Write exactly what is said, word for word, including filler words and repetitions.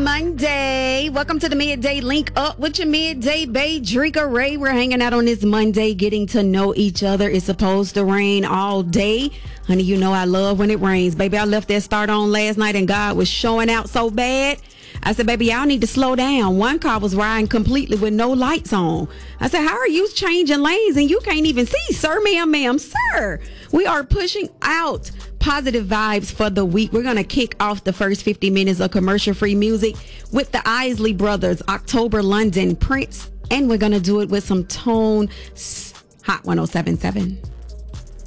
Monday. Welcome to the Midday Link Up with your Midday Bae, Drika Ray. We're hanging out on this Monday, getting to know each other. It's supposed to rain all day. Honey, you know I love when it rains. Baby, I left that start on last night and God was showing out so bad. I said, baby, y'all need to slow down. One car was riding completely with no lights on. I said, how are you changing lanes and you can't even see? Sir, ma'am, ma'am, sir. We are pushing out positive vibes for the week. We're going to kick off the first fifty minutes of commercial-free music with the Isley Brothers, October London, Prince, and we're going to do it with some Tone Hot one oh seven point seven.